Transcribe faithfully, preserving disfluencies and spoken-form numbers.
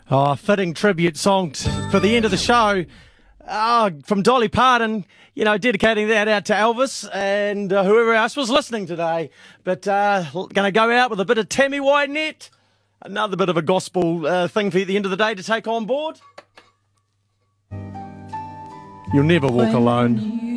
Oh, fitting tribute song t- for the end of the show. Oh, from Dolly Parton, you know, dedicating that out to Elvis and uh, whoever else was listening today. But uh, going to go out with a bit of Tammy Wynette. Another bit of a gospel uh, thing for the end of the day to take on board. You'll never walk alone.